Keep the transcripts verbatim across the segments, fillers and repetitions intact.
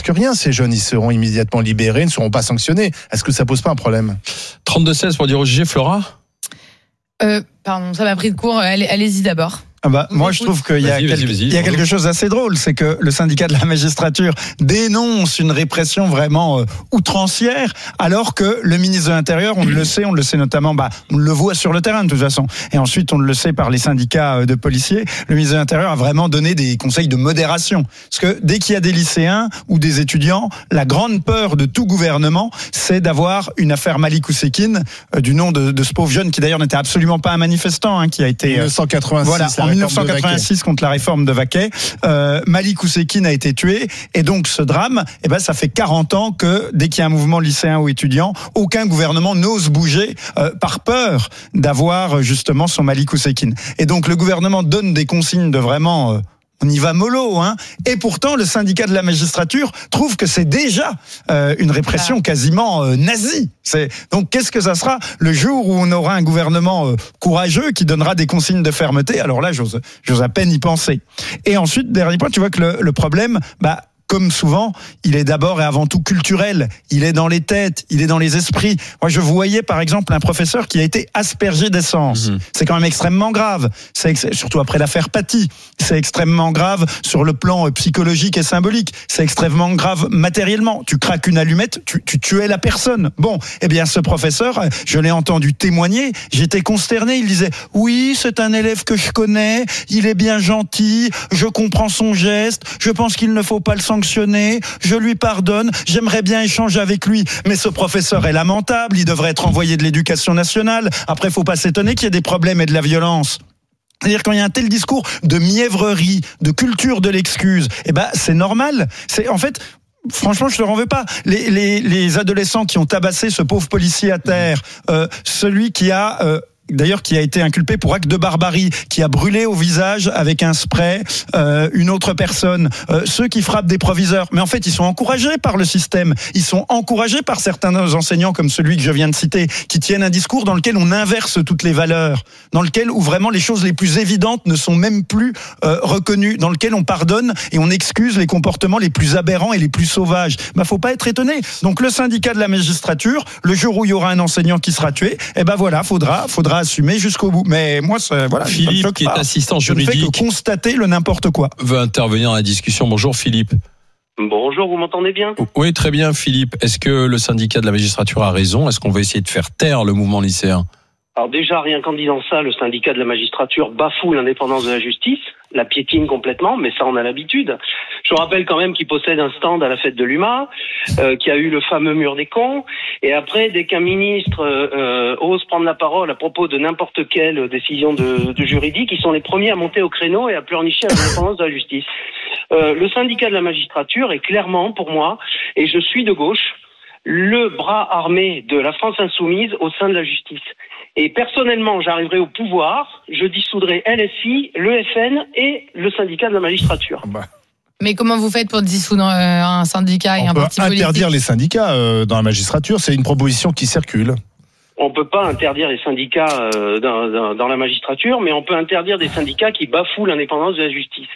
risquent rien, ces jeunes. Ils seront immédiatement libérés, ne seront pas sanctionnés. Est-ce que ça pose pas un problème ? trente-deux seize pour dire au J G, Flora ? euh, Pardon, ça m'a pris de court. Allez, allez-y d'abord. Ah bah, moi, je trouve qu'il y a, vas-y, quelque, vas-y, vas-y, il y a quelque chose d'assez drôle, c'est que le syndicat de la magistrature dénonce une répression vraiment euh, outrancière, alors que le ministre de l'Intérieur, on le sait, on le sait notamment, bah, on le voit sur le terrain de toute façon, et ensuite on le sait par les syndicats de policiers, le ministre de l'Intérieur a vraiment donné des conseils de modération. Parce que dès qu'il y a des lycéens ou des étudiants, la grande peur de tout gouvernement, c'est d'avoir une affaire Malik Oussekine, euh, du nom de, de ce pauvre jeune qui d'ailleurs n'était absolument pas un manifestant, hein, qui a été... mille neuf cent quatre-vingt-six, voilà, en mille neuf cent quatre-vingt-six contre la réforme de Vaquet, euh, Malik Oussekine a été tué, et donc ce drame, eh ben ça fait quarante ans que dès qu'il y a un mouvement lycéen ou étudiant, aucun gouvernement n'ose bouger euh, par peur d'avoir justement son Malik Oussekine. Et donc le gouvernement donne des consignes de vraiment euh, on y va mollo, hein. Et pourtant, le syndicat de la magistrature trouve que c'est déjà euh, une répression quasiment euh, nazie. C'est donc qu'est-ce que ça sera le jour où on aura un gouvernement euh, courageux qui donnera des consignes de fermeté ? Alors là, j'ose, j'ose à peine y penser. Et ensuite, dernier point, tu vois que le, le problème, bah. Comme souvent, il est d'abord et avant tout culturel. Il est dans les têtes, il est dans les esprits. Moi, je voyais par exemple un professeur qui a été aspergé d'essence. Mmh. C'est quand même extrêmement grave. C'est ex- surtout après l'affaire Paty. C'est extrêmement grave sur le plan psychologique et symbolique. C'est extrêmement grave matériellement. Tu craques une allumette, tu, tu tuais la personne. Bon, eh bien, ce professeur, je l'ai entendu témoigner. J'étais consterné. Il disait oui, c'est un élève que je connais. Il est bien gentil. Je comprends son geste. Je pense qu'il ne faut pas le sanctionner. Je lui pardonne, j'aimerais bien échanger avec lui, mais ce professeur est lamentable, il devrait être envoyé de l'éducation nationale. Après, faut pas s'étonner qu'il y ait des problèmes et de la violence. C'est-à-dire quand il y a un tel discours de mièvrerie, de culture de l'excuse, eh ben c'est normal. C'est en fait. Franchement, je ne leur en veux pas. Les, les, les adolescents qui ont tabassé ce pauvre policier à terre, euh, celui qui a euh, d'ailleurs qui a été inculpé pour acte de barbarie, qui a brûlé au visage avec un spray euh, une autre personne, euh, ceux qui frappent des proviseurs. Mais en fait, ils sont encouragés par le système. Ils sont encouragés par certains enseignants comme celui que je viens de citer, qui tiennent un discours dans lequel on inverse toutes les valeurs, dans lequel où vraiment les choses les plus évidentes ne sont même plus euh, reconnues, dans lequel on pardonne et on excuse les comportements les plus aberrants et les plus sauvages. Bah, faut pas être étonné. Donc le syndicat de la magistrature, le jour où il y aura un enseignant qui sera tué, eh ben voilà, faudra, faudra assumer jusqu'au bout. Mais moi, ça, voilà, Philippe, ça me qui est pas. assistant Je ne juridique, fais que constater le n'importe quoi. veut intervenir dans la discussion. Bonjour Philippe. Bonjour, vous m'entendez bien ? Oui, très bien Philippe. Est-ce que le syndicat de la magistrature a raison ? Est-ce qu'on va essayer de faire taire le mouvement lycéen ? Alors déjà, rien qu'en disant ça, le syndicat de la magistrature bafoue l'indépendance de la justice, la piétine complètement, mais ça on a l'habitude. Je rappelle quand même qu'il possède un stand à la fête de l'U M A, euh, qui a eu le fameux mur des cons, et après, dès qu'un ministre euh, ose prendre la parole à propos de n'importe quelle décision de, de juridique, ils sont les premiers à monter au créneau et à pleurnicher à l'indépendance de la justice. Euh, le syndicat de la magistrature est clairement, pour moi, et je suis de gauche, le bras armé de la France insoumise au sein de la justice. Et personnellement, j'arriverai au pouvoir, je dissoudrai L F I, le F N et le syndicat de la magistrature. Bah. Mais comment vous faites pour dissoudre un syndicat et On un peut parti politique ? interdire les syndicats euh, dans la magistrature, c'est une proposition qui circule. On peut pas interdire les syndicats euh, dans, dans, dans la magistrature, mais on peut interdire des syndicats qui bafouent l'indépendance de la justice.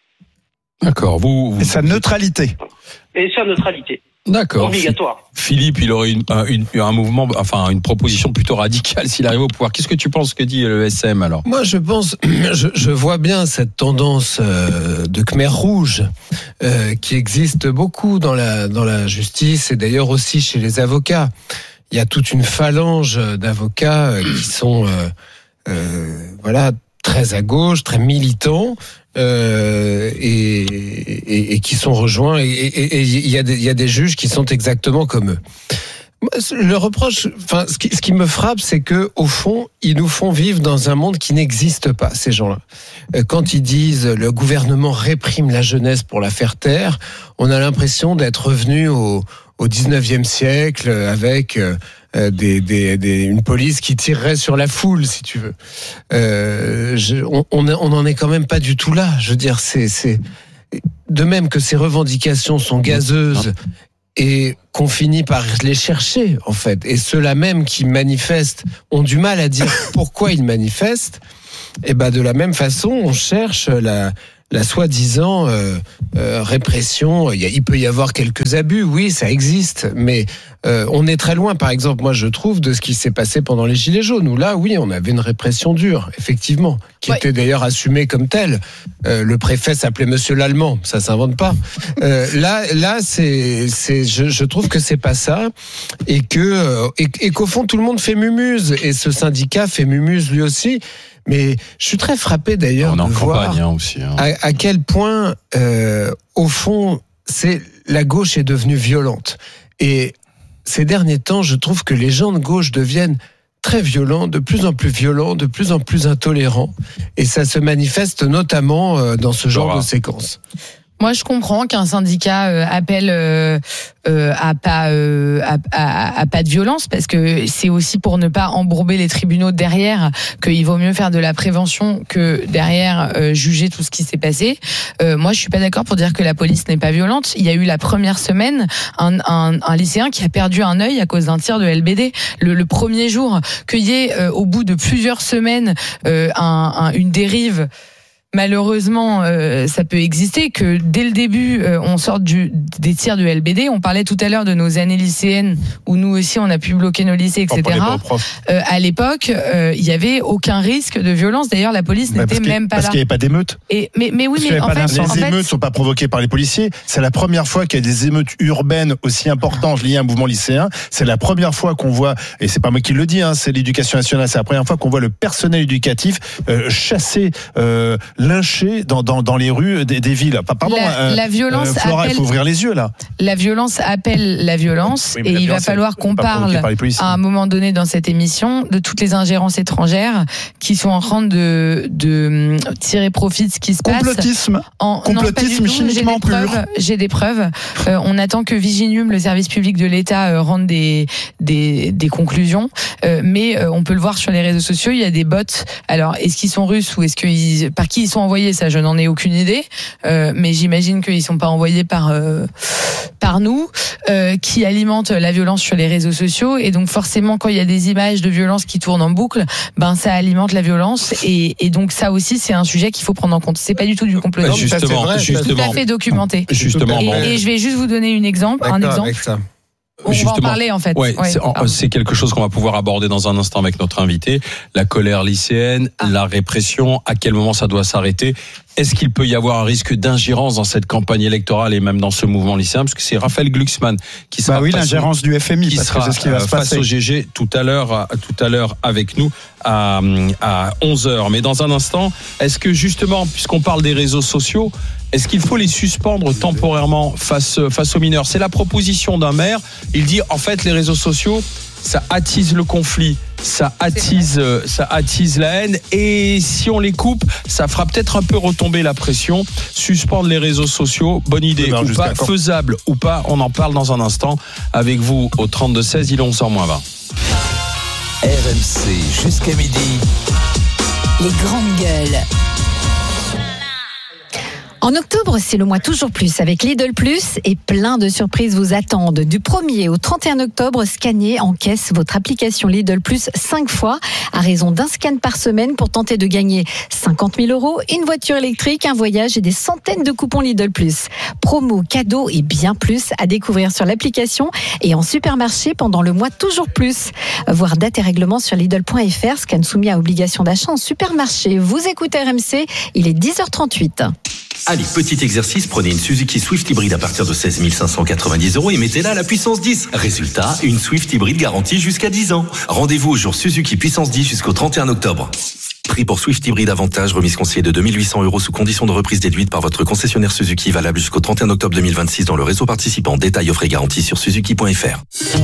D'accord. Vous, vous... Et sa neutralité. Et sa neutralité. D'accord. Obligatoire. Philippe, il aurait une, une, un mouvement, enfin une proposition plutôt radicale s'il arrive au pouvoir. Qu'est-ce que tu penses que dit le S M alors ? Moi, je pense, je, je vois bien cette tendance euh, de Khmer rouge euh, qui existe beaucoup dans la dans la justice et d'ailleurs aussi chez les avocats. Il y a toute une phalange d'avocats euh, qui sont euh, euh, voilà très à gauche, très militants. Euh, et, et, et qui sont rejoints et il y a des il y a des juges qui sont exactement comme eux. Le reproche, enfin, ce qui, ce qui me frappe, c'est que au fond, ils nous font vivre dans un monde qui n'existe pas. Ces gens-là, quand ils disent le gouvernement réprime la jeunesse pour la faire taire, on a l'impression d'être revenu au au dix-neuvième siècle avec euh, des, des, des, une police qui tirerait sur la foule, si tu veux. Euh, je, on, on n'en est quand même pas du tout là. Je veux dire, c'est, c'est de même que ces revendications sont gazeuses et qu'on finit par les chercher, en fait. Et ceux-là même qui manifestent ont du mal à dire pourquoi ils manifestent. Et ben de la même façon, on cherche la la soi-disant euh, euh, répression. Il, y a, il peut y avoir quelques abus, oui, ça existe, mais euh, on est très loin, par exemple, moi je trouve, de ce qui s'est passé pendant les Gilets jaunes, où là, oui, on avait une répression dure, effectivement, qui ouais. était d'ailleurs assumée comme telle. Euh, le préfet s'appelait Monsieur l'Allemand, ça s'invente pas. Euh, là, là, c'est, c'est, je, je trouve que c'est pas ça, et que, euh, et, et qu'au fond tout le monde fait mumuse, et ce syndicat fait mumuse lui aussi. Mais je suis très frappé d'ailleurs on est en de voir campagne hein, aussi. Hein. à, à quel point, euh, au fond, c'est la gauche est devenue violente. Et ces derniers temps, je trouve que les gens de gauche deviennent très violents, de plus en plus violents, de plus en plus intolérants. Et ça se manifeste notamment euh, dans ce genre Laura. de séquences. Moi, je comprends qu'un syndicat euh, appelle euh, euh, à pas euh, à, à, à pas de violence, parce que c'est aussi pour ne pas embourber les tribunaux derrière qu'il vaut mieux faire de la prévention que derrière euh, juger tout ce qui s'est passé. Euh, moi, je suis pas d'accord pour dire que la police n'est pas violente. Il y a eu la première semaine un, un, un lycéen qui a perdu un œil à cause d'un tir de L B D. Le, le premier jour, qu'il y ait euh, au bout de plusieurs semaines euh, un, un, une dérive. Malheureusement, euh, ça peut exister, que dès le début, euh, on sorte du, des tirs du L B D. On parlait tout à l'heure de nos années lycéennes, où nous aussi, on a pu bloquer nos lycées, et cetera. Euh, à l'époque, euh, il y avait aucun risque de violence. D'ailleurs, la police bah n'était même pas parce là. Parce qu'il n'y avait pas d'émeutes. Et, mais, mais oui, parce mais en pas fait... Les en émeutes ne fait, sont pas provoquées par les policiers. C'est la première fois qu'il y a des émeutes urbaines aussi importantes liées à un mouvement lycéen. C'est la première fois qu'on voit, et c'est pas moi qui le dis, hein, c'est l'éducation nationale, c'est la première fois qu'on voit le personnel éducatif euh, chassé, euh, lynché dans Dans, dans les rues des, des villes. Pardon, la, euh, la violence euh, Flora, appelle, il faut ouvrir les yeux là. La violence appelle la violence, oui, et la il violence, va falloir qu'on parle à un moment donné dans cette émission de toutes les ingérences étrangères qui sont en train de, de tirer profit de ce qui se Complotisme. passe. En, Complotisme non, chimiquement j'ai des pur. preuves, j'ai des preuves. Euh, on attend que Viginium, le service public de l'État, euh, rende des, des, des conclusions. Euh, mais euh, on peut le voir sur les réseaux sociaux, il y a des bots. Alors, est-ce qu'ils sont russes ou est-ce qu'ils, par qui ils sont envoyés? Ça, je n'en ai aucune idée. Euh, mais j'imagine qu'ils sont pas envoyés par euh, par nous, euh, qui alimentent la violence sur les réseaux sociaux, et donc forcément quand il y a des images de violence qui tournent en boucle, ben ça alimente la violence, et, et donc ça aussi c'est un sujet qu'il faut prendre en compte. C'est pas du tout du complotisme, Justement, vrai, c'est tout justement, à fait documenté. justement, Et, bon, et je vais juste vous donner une exemple, un D'accord, exemple. avec ça. On va en Justement. parler en fait. Ouais, Ouais, c'est, pardon. c'est quelque chose qu'on va pouvoir aborder dans un instant avec notre invité. La colère lycéenne, Ah. la répression, à quel moment ça doit s'arrêter? Est-ce qu'il peut y avoir un risque d'ingérence dans cette campagne électorale et même dans ce mouvement lycéen? Parce que c'est Raphaël Glucksmann qui sera Bah oui, face, l'ingérence du F M I, qui parce sera que c'est ce qui va euh, se face passer. au G G tout à l'heure, tout à l'heure avec nous à, à onze heures. Mais dans un instant, est-ce que justement, puisqu'on parle des réseaux sociaux, est-ce qu'il faut les suspendre temporairement face, face aux mineurs? C'est la proposition d'un maire. Il dit, en fait, les réseaux sociaux, ça attise le conflit, ça attise, ça attise la haine, et si on les coupe, ça fera peut-être un peu retomber la pression. Suspendre les réseaux sociaux, bonne idée Non, ou jusqu'à pas, quand? faisable ou pas, on en parle dans un instant avec vous au trente-deux seize, il est onze heures moins vingt. R M C jusqu'à midi. Les grandes gueules. En octobre, c'est le mois toujours plus avec Lidl Plus, et plein de surprises vous attendent. Du premier au trente et un octobre, scannez en caisse votre application Lidl Plus cinq fois à raison d'un scan par semaine pour tenter de gagner cinquante mille euros, une voiture électrique, un voyage et des centaines de coupons Lidl Plus. Promo, cadeaux et bien plus à découvrir sur l'application et en supermarché pendant le mois toujours plus. Voir date et règlement sur Lidl point F R, scan soumis à obligation d'achat en supermarché. Vous écoutez R M C, il est dix heures trente-huit. Allez, petit exercice, prenez une Suzuki Swift hybride à partir de seize mille cinq cent quatre-vingt-dix euros et mettez-la à la puissance dix. Résultat, une Swift hybride garantie jusqu'à dix ans. Rendez-vous au jour Suzuki puissance dix jusqu'au trente et un octobre. Prix pour Swift hybride avantage, remise conseillée de deux mille huit cents euros sous condition de reprise déduite par votre concessionnaire Suzuki, valable jusqu'au trente et un octobre deux mille vingt-six dans le réseau participant. Détails, offres et garanties sur suzuki point F R.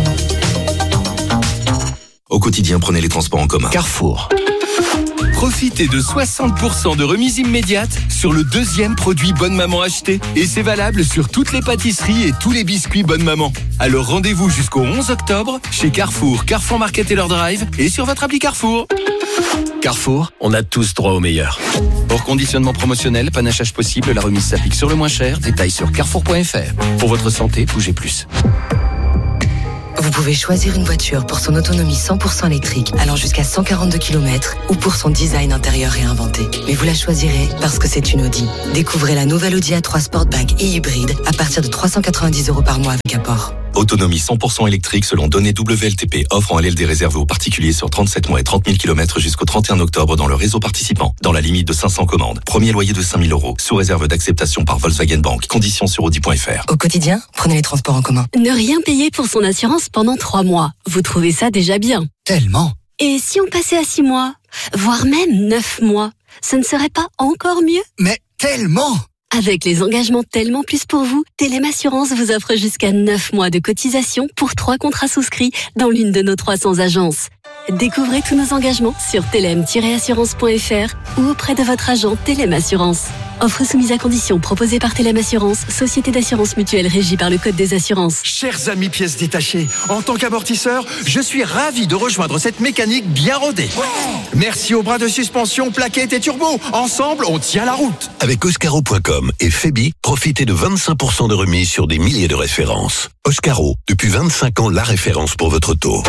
Au quotidien, prenez les transports en commun. Carrefour. Profitez de soixante pour cent de remise immédiate sur le deuxième produit Bonne Maman acheté. Et c'est valable sur toutes les pâtisseries et tous les biscuits Bonne Maman. Alors rendez-vous jusqu'au onze octobre chez Carrefour, Carrefour Market et leur Drive et sur votre appli Carrefour. Carrefour, on a tous droit au meilleur. Hors conditionnement promotionnel, panachage possible, la remise s'applique sur le moins cher. Détails sur carrefour point F R. Pour votre santé, bougez plus. Vous Vous pouvez choisir une voiture pour son autonomie cent pour cent électrique, allant jusqu'à cent quarante-deux kilomètres, ou pour son design intérieur réinventé. Mais vous la choisirez parce que c'est une Audi. Découvrez la nouvelle Audi A trois Sportback et hybride à partir de trois cent quatre-vingt-dix euros par mois avec apport. Autonomie cent pour cent électrique selon données W L T P, offre en L L D réservé aux particuliers sur trente-sept mois et trente mille kilomètres jusqu'au trente et un octobre dans le réseau participant, dans la limite de cinq cents commandes. Premier loyer de cinq mille euros, sous réserve d'acceptation par Volkswagen Bank. Conditions sur audi point f r. Au quotidien, prenez les transports en commun. Ne rien payer pour son assurance pendant trois mois. Vous trouvez ça déjà bien? Tellement. Et si on passait à six mois, voire même neuf mois, ce ne serait pas encore mieux? Mais tellement. Avec les engagements Tellement Plus pour vous, Telem Assurance vous offre jusqu'à neuf mois de cotisation pour trois contrats souscrits dans l'une de nos trois cents agences. Découvrez tous nos engagements sur telem tiret assurance point f r ou auprès de votre agent Telem Assurance. Offre soumise à condition proposée par Telem Assurance, société d'assurance mutuelle régie par le Code des assurances. Chers amis pièces détachées, en tant qu'amortisseur, je suis ravi de rejoindre cette mécanique bien rodée. Ouais. Merci aux bras de suspension, plaquettes et turbo. Ensemble, on tient la route. Avec Oscaro point com et Febi, profitez de vingt-cinq pour cent de remise sur des milliers de références. Oscaro, depuis vingt-cinq ans, la référence pour votre auto.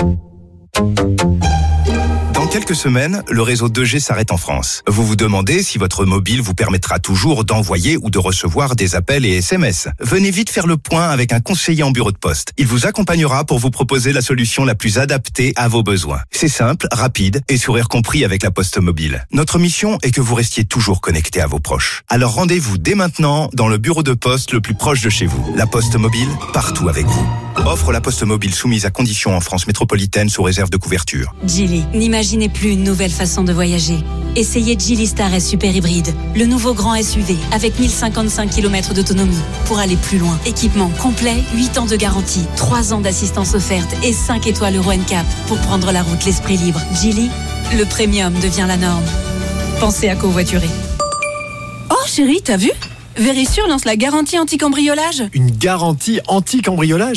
Dans quelques semaines, le réseau deux G s'arrête en France. Vous vous demandez si votre mobile vous permettra toujours d'envoyer ou de recevoir des appels et S M S. Venez vite faire le point avec un conseiller en bureau de poste. Il vous accompagnera pour vous proposer la solution la plus adaptée à vos besoins. C'est simple, rapide et sourire compris avec la Poste Mobile. Notre mission est que vous restiez toujours connecté à vos proches. Alors rendez-vous dès maintenant dans le bureau de poste le plus proche de chez vous. La Poste Mobile, partout avec vous. Offre la Poste Mobile soumise à conditions en France métropolitaine sous réserve de couverture. Geely, n'imaginez plus une nouvelle façon de voyager. Essayez Geely Star S Super Hybride, le nouveau grand S U V avec mille cinquante-cinq kilomètres d'autonomie pour aller plus loin. Équipement complet, huit ans de garantie, trois ans d'assistance offerte et cinq étoiles Euro N C A P pour prendre la route l'esprit libre. Geely, le premium devient la norme. Pensez à covoiturer. Oh chérie, t'as vu ? Verisure lance la garantie anti-cambriolage. Une garantie anti-cambriolage ?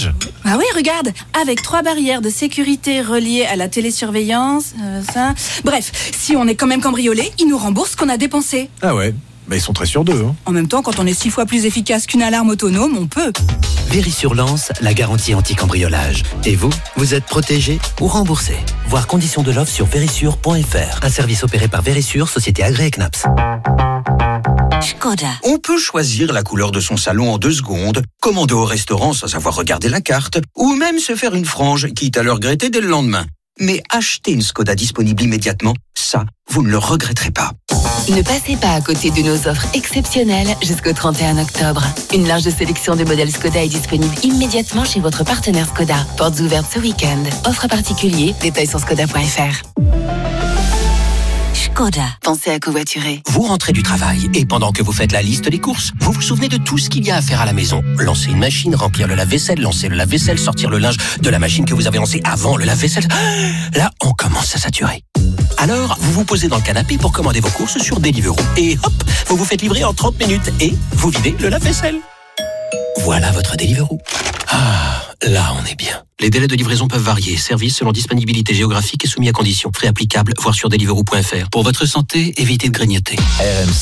Ah oui, regarde, avec trois barrières de sécurité reliées à la télésurveillance, euh, ça... Bref, si on est quand même cambriolé, ils nous remboursent ce qu'on a dépensé. Ah ouais, bah ils sont très sûrs d'eux. Hein. En même temps, quand on est six fois plus efficace qu'une alarme autonome, on peut. Verisure lance la garantie anti-cambriolage. Et vous, vous êtes protégé ou remboursé. Voir conditions de l'offre sur verisure point f r. Un service opéré par Verisure, société agréée C N A P S. Skoda. On peut choisir la couleur de son salon en deux secondes, commander au restaurant sans avoir regardé la carte, ou même se faire une frange, quitte à le regretter dès le lendemain. Mais acheter une Skoda disponible immédiatement, ça, vous ne le regretterez pas. Ne passez pas à côté de nos offres exceptionnelles jusqu'au trente et un octobre. Une large sélection de modèles Skoda est disponible immédiatement chez votre partenaire Skoda. Portes ouvertes ce week-end. Offre particulier, détails sur skoda point f r. Skoda. Pensez à covoiturer. Vous rentrez du travail et pendant que vous faites la liste des courses, vous vous souvenez de tout ce qu'il y a à faire à la maison. Lancer une machine, remplir le lave-vaisselle, lancer le lave-vaisselle, sortir le linge de la machine que vous avez lancée avant le lave-vaisselle. Là, on commence à saturer. Alors, vous vous posez dans le canapé pour commander vos courses sur Deliveroo. Et hop, vous vous faites livrer en trente minutes et vous videz le lave-vaisselle. Voilà votre Deliveroo. Ah, là on est bien. Les délais de livraison peuvent varier. Service selon disponibilité géographique et soumis à conditions. Frais applicables, voir sur deliveroo point f r. Pour votre santé, évitez de grignoter. R M C.